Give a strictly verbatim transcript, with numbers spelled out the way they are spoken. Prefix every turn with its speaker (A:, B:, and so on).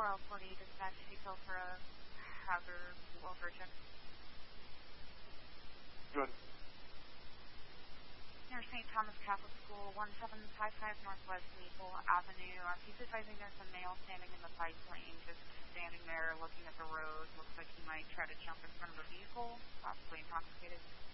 A: four L forty dispatch detail for a hazard welfare check.
B: Good.
A: Near Saint Thomas Catholic School, one seven five five Northwest Maple Avenue. Our piece advising there's a male standing in the bike lane, just standing there looking at the road. Looks like he might try to jump in front of a vehicle, possibly intoxicated.